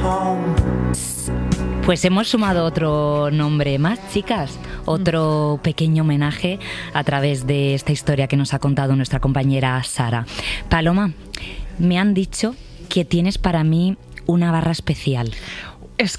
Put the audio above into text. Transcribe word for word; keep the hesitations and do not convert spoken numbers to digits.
Pues hemos sumado otro nombre más, chicas, otro pequeño homenaje a través de esta historia que nos ha contado nuestra compañera Sara. Paloma, me han dicho que tienes para mí una barra especial.